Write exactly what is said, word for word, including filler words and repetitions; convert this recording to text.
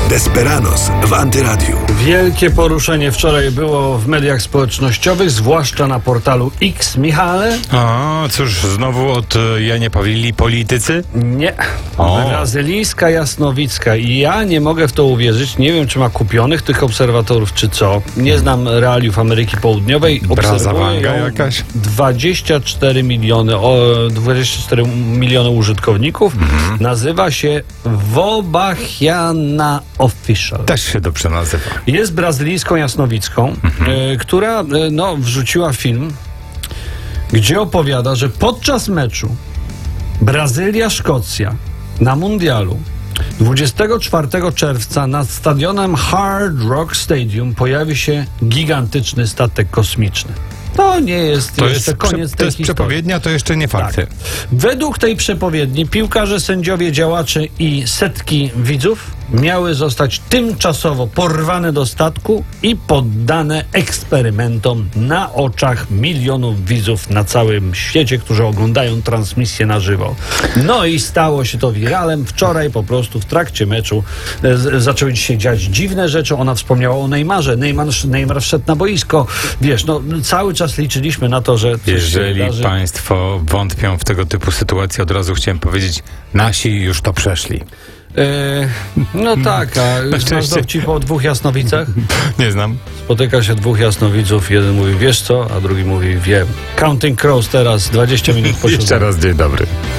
Desperados w Antyradiu. Wielkie poruszenie wczoraj było w mediach społecznościowych, zwłaszcza na portalu X. Michale? O, cóż, znowu od e, Janie Pawlili politycy? Nie. O. Brazylijska Jasnowicka. I ja nie mogę w to uwierzyć. Nie wiem, czy ma kupionych tych obserwatorów, czy co. Nie znam realiów Ameryki Południowej. Obserwuję Brazawanga ją jakaś? dwadzieścia cztery miliony, o, dwadzieścia cztery miliony użytkowników. Mhm. Nazywa się Wobachiana Official. Też się dobrze nazywa. Jest brazylijską Jasnowicką, mhm. y, która y, no, wrzuciła film, gdzie opowiada, że podczas meczu Brazylia-Szkocja na mundialu dwudziestego czwartego czerwca nad stadionem Hard Rock Stadium pojawi się gigantyczny statek kosmiczny. To nie jest To jeszcze jest, koniec prze, to tej jest historii. przepowiednia, to jeszcze nie fakty. Tak. Według tej przepowiedni piłkarze, sędziowie, działacze i setki widzów miały zostać tymczasowo porwane do statku i poddane eksperymentom na oczach milionów widzów na całym świecie, którzy oglądają transmisję na żywo. No i stało się to wiralem. Wczoraj po prostu w trakcie meczu e, z, zaczęły się dziać dziwne rzeczy. Ona wspomniała o Neymarze. Neymar, Neymar wszedł na boisko. Wiesz, no cały czas liczyliśmy na to, że coś Jeżeli się wydarzy. państwo wątpią w tego typu sytuacje, od razu chciałem powiedzieć, nasi już to przeszli. E, no tak, a znasz dowcip o dwóch jasnowicach? Nie znam. Spotyka się dwóch jasnowidzów, jeden mówi wiesz co, a drugi mówi wiem. Counting Crows teraz, dwadzieścia minut po Jeszcze siódmej. raz dzień dobry.